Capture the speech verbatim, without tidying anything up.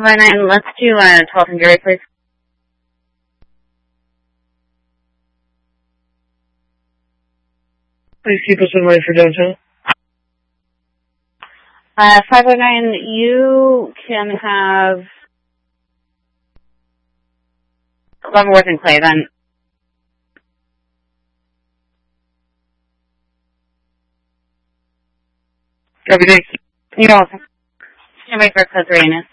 nine, let's do uh, twelve and Gary, please. Please keep us in mind for downtown. Uh, five oh nine, you can have Leavenworth and Clay, then. Copy, thanks. You're welcome. Stand by for code three, Ines.